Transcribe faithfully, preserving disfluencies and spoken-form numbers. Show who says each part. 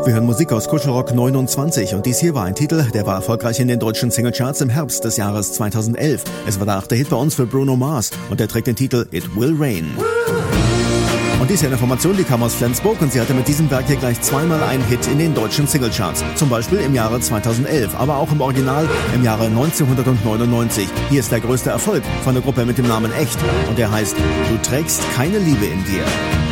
Speaker 1: Wir hören Musik aus Kuschelrock neunundzwanzig und dies hier war ein Titel, der war erfolgreich in den deutschen Singlecharts im Herbst des Jahres zweitausendelf. Es war der achte Hit bei uns für Bruno Mars und er trägt den Titel It Will Rain. Und dies hier eine Formation, die kam aus Flensburg und sie hatte mit diesem Werk hier gleich zweimal einen Hit in den deutschen Singlecharts. Zum Beispiel im Jahre zweitausendelf, aber auch im Original im Jahre neunzehnhundertneunundneunzig. Hier ist der größte Erfolg von der Gruppe mit dem Namen Echt und der heißt Du trägst keine Liebe in dir.